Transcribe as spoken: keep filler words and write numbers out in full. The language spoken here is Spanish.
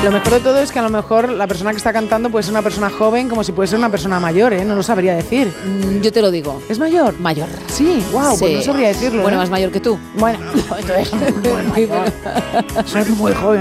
Lo mejor de todo es que a lo mejor la persona que está cantando puede ser una persona joven como si puede ser una persona mayor, ¿eh? No lo sabría decir. Mm, yo te lo digo. ¿Es mayor? Mayor. Sí, wow, Sí. pues no sabría decirlo. Bueno, ¿eh? más mayor que tú. Bueno, entonces, muy mayor. Soy muy joven.